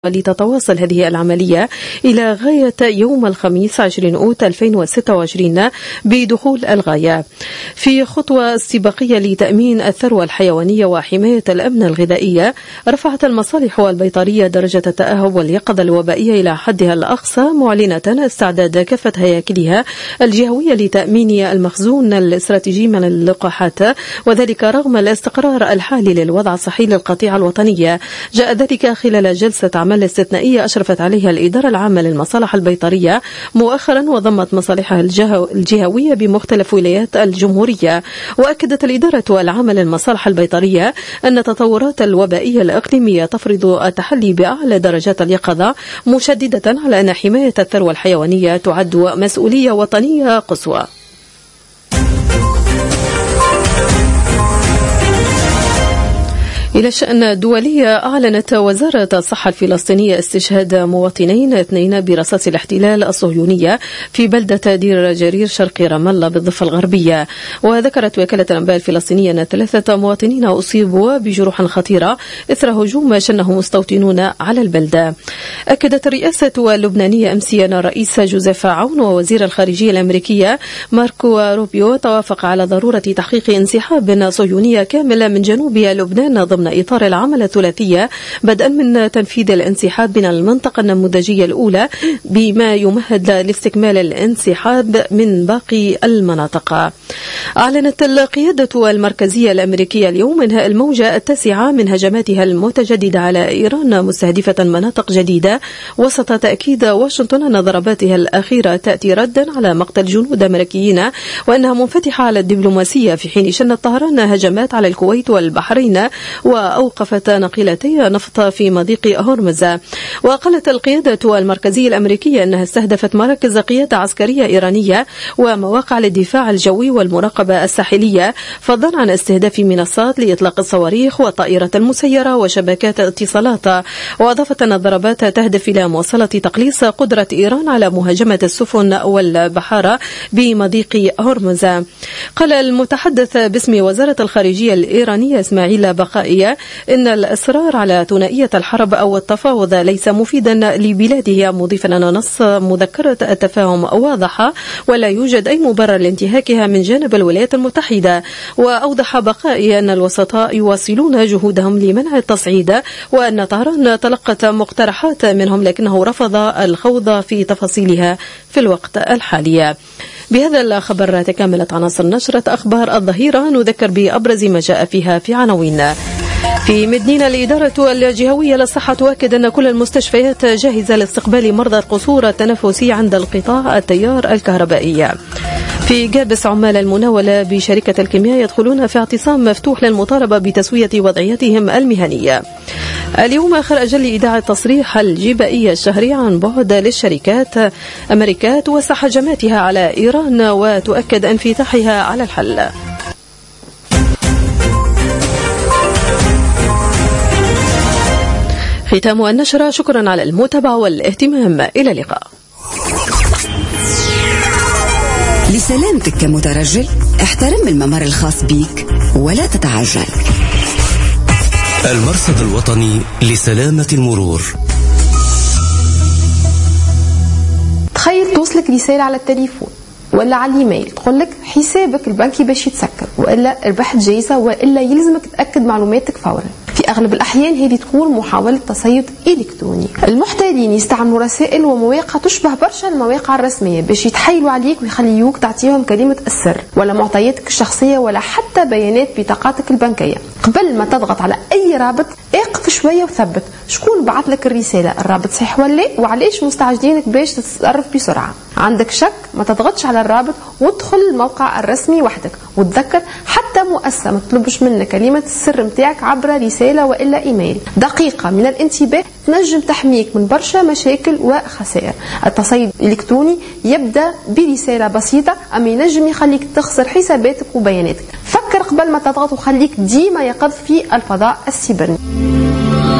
لتتواصل هذه العملية إلى غاية يوم الخميس 20 أوت 2026 بدخول الغاية في خطوة استباقية لتأمين الثروة الحيوانية وحماية الأمن الغذائي. رفعت المصالح البيطرية درجة التأهب واليقظة الوبائية إلى حدها الأقصى، معلنة استعداد كافة هياكلها الجهوية لتأمين المخزون الاستراتيجي من اللقاحات، وذلك رغم الاستقرار الحالي للوضع الصحي للقطيعة الوطنية. جاء ذلك خلال جلسة عمل استثنائية أشرفت عليها الإدارة العامة للمصالح البيطرية مؤخرا، وضمت مصالحها الجهوية بمختلف ولايات الجمهورية. وأكدت الإدارة العامة للمصالح البيطرية أن التطورات الوبائية الإقليمية تفرض التحلي بأعلى درجات اليقظة، مشددة على أن حماية الثروة الحيوانية تعد مسؤولية وطنية قصوى. إلى الشأن الدولي، أعلنت وزارة الصحة الفلسطينية استشهاد مواطنين 2 برصاص الاحتلال الصهيونية في بلدة دير جرير شرق رام الله بالضفة الغربية. وذكرت وكالة الأنباء الفلسطينية أن 3 مواطنين أصيبوا بجروح خطيرة إثر هجوم شنه مستوطنون على البلدة. أكدت الرئاسة اللبنانية أمسيا أن الرئيس جوزيف عون ووزير الخارجية الأمريكية ماركو روبيو توافق على ضرورة تحقيق انسحاب صهيوني كامل من جنوب لبنان ضمن إطار العمل الثلاثية، بدءا من تنفيذ الانسحاب من المنطقة النموذجية الأولى بما يمهد لاستكمال الانسحاب من باقي المناطق. أعلنت القيادة المركزية الأمريكية اليوم إنهاء الموجة 9 من هجماتها المتجددة على إيران، مستهدفة مناطق جديدة، وسط تأكيد واشنطن أن ضرباتها الأخيرة تأتي ردا على مقتل جنود أمريكيين، وأنها منفتحة على الدبلوماسية، في حين شنت طهران هجمات على الكويت والبحرين وأوقفت ناقلتي نفط في مضيق هرمز. وقالت القيادة المركزية الأمريكية أنها استهدفت مراكز قيادة عسكرية إيرانية ومواقع للدفاع الجوي والمراقبة الساحلية، فضلا عن استهداف منصات لإطلاق الصواريخ والطائرة المسيرة وشبكات اتصالات. وأضافت أن الضربات تهدف إلى مواصلة تقليص قدرة إيران على مهاجمة السفن والبحارة بمضيق هرمز. قال المتحدث باسم وزارة الخارجية الإيرانية إسماعيل بقائية إن الإصرار على ثنائية الحرب أو التفاوض ليس مفيدا لبلاده، مضيفا أن نص مذكرة التفاهم واضحة ولا يوجد أي مبرر لانتهاكها من جانب الولايات المتحدة. وأوضح بقائي أن الوسطاء يواصلون جهودهم لمنع التصعيد، وأن طهران تلقت مقترحات منهم لكنه رفض الخوض في تفاصيلها في الوقت الحالي. بهذا الخبر تكاملت عناصر نشرة أخبار الظهيرة، نذكر بأبرز ما جاء فيها في عناوين. في مدنين، الإدارة الجهوية للصحة تؤكد أن كل المستشفيات جاهزة لاستقبال مرضى القصور التنفسي عند انقطاع التيار الكهربائي. في جابس، عمال المناولة بشركة الكيمياء يدخلون في اعتصام مفتوح للمطالبة بتسوية وضعيتهم المهنية. اليوم خرج لإذاعة تصريح الجبائية الشهري عن بعد للشركات. أمريكا توسع هجماتها على إيران وتؤكد انفتاحها على الحل. ختام النشرة، شكرا على المتابعة والاهتمام، إلى اللقاء. لسلامتك كمترجل، احترم الممر الخاص بيك ولا تتعجل. المرصد الوطني لسلامة المرور. تخيل توصلك رسالة على التليفون ولا على الايميل تقول لك حسابك البنكي باش يتسكر، والا ربحت جايزة، والا يلزمك تأكد معلوماتك فورا. في أغلب الأحيان هذه تكون محاولة تصيد إلكتروني. المحتالين يستعملوا رسائل ومواقع تشبه برشا المواقع الرسمية باش يتحايلوا عليك ويخليوك تعطيهم كلمة السر ولا معطياتك الشخصية ولا حتى بيانات بطاقاتك البنكية. قبل ما تضغط على أي رابط اقف شوية وثبت شكون بعث لك الرسالة، الرابط صحيح ولا، وعليش مستعجلينك باش تتصرف بسرعة. عندك شك ما تضغطش على الرابط وادخل الموقع الرسمي وحدك. وتذكر حتى مؤسسة ما تطلبش منك كلمة السر متاعك عبر رسالة وإلا إيميل. دقيقة من الانتباه تنجم تحميك من برشا مشاكل وخسائر. التصيد الإلكتروني يبدأ برسالة بسيطة، أما ينجم يخليك تخسر حساباتك وبياناتك. فكر قبل ما تضغط وخليك ديما يقظ في الفضاء السيبراني.